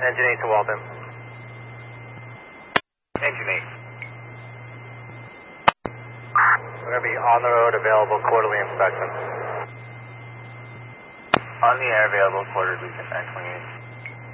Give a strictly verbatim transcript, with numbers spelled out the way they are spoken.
Engine eight to Walton. Engine eight. We're going to be on the road, available quarterly inspection. On the air, available quarterly, nine twenty-eight.